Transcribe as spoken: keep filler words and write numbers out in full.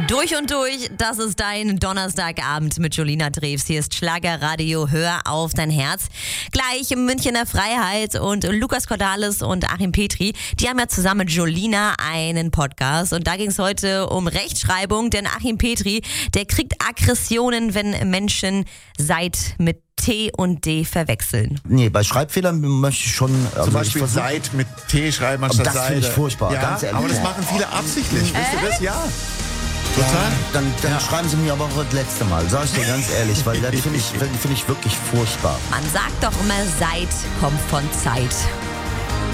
Durch und durch, das ist dein Donnerstagabend mit Julina Drews. Hier ist Schlagerradio, hör auf dein Herz. Gleich im Münchener Freiheit und Lukas Cordalis und Achim Petri, die haben ja zusammen mit Julina einen Podcast. Und da ging es heute um Rechtschreibung, denn Achim Petri, der kriegt Aggressionen, wenn Menschen Seit mit T und D verwechseln. Nee, bei Schreibfehlern möchte ich schon... Also Zum Beispiel ich versuch, Seit mit T schreiben anstatt das finde ich Seide. furchtbar, Ja, ganz ehrlich. aber das machen viele absichtlich. Wisst ihr das? Ja. Total. Ja, dann dann Ja. schreiben sie mir aber auch das letzte Mal, sag ich dir ganz ehrlich, weil das finde ich, find ich wirklich furchtbar. Man sagt doch immer, Seit kommt von Zeit.